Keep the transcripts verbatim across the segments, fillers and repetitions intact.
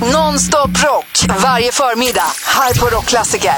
Non-stop rock varje förmiddag här på Rockklassiker.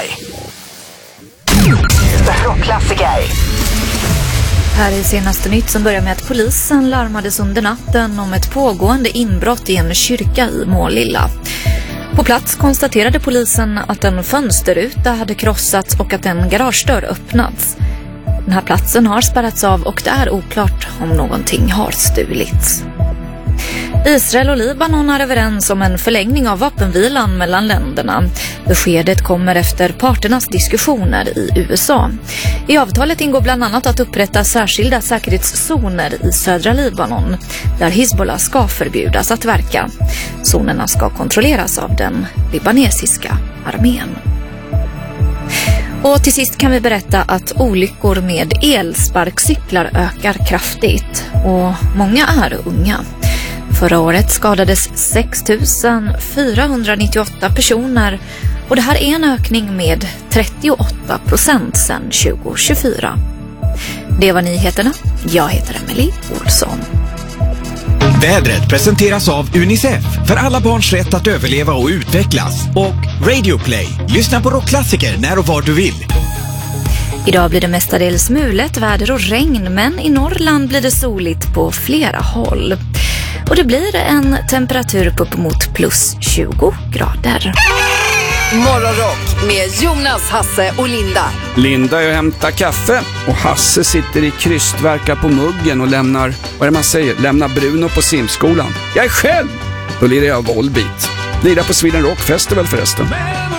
Rockklassiker. Här är senaste nytt som börjar med att polisen larmades under natten om ett pågående inbrott i en kyrka i Målilla. På plats konstaterade polisen att en fönsterruta hade krossats och att en garagedörr öppnats. Den här platsen har spärrats av och det är oklart om någonting har stulits. Israel och Libanon är överens om en förlängning av vapenvilan mellan länderna. Beskedet kommer efter parternas diskussioner i U S A. I avtalet ingår bland annat att upprätta särskilda säkerhetszoner i södra Libanon, där Hizbollah ska förbjudas att verka. Zonerna ska kontrolleras av den libanesiska armén. Och till sist kan vi berätta att olyckor med elsparkcyklar ökar kraftigt och många är unga. Förra året skadades sex tusen fyrahundranittioåtta personer och det här är en ökning med trettioåtta procent sedan tjugo tjugofyra. Det var nyheterna. Jag heter Emily Olsson. Vädret presenteras av UNICEF för alla barns rätt att överleva och utvecklas och Radio Play. Lyssna på rockklassiker när och var du vill. Idag blir det mestadels mulet, väder och regn, men i Norrland blir det soligt på flera håll. Och det blir en temperatur på uppemot plus tjugo grader. Morgonrock med Jonas, Hasse och Linda. Linda är och hämtar kaffe och Hasse sitter i krystverkar på muggen och lämnar, vad är det man säger, lämnar Bruno på simskolan. Jag är själv! Då lirar jag Volbeat. Lirar på Sweden Rock Festival förresten.